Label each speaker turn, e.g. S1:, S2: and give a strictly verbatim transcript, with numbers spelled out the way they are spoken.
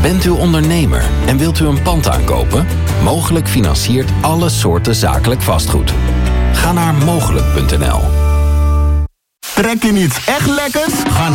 S1: Bent u ondernemer en wilt u een pand aankopen? Mogelijk financiert alle soorten zakelijk vastgoed. Ga naar mogelijk punt n l.
S2: Trek je niets echt lekkers? Ga naar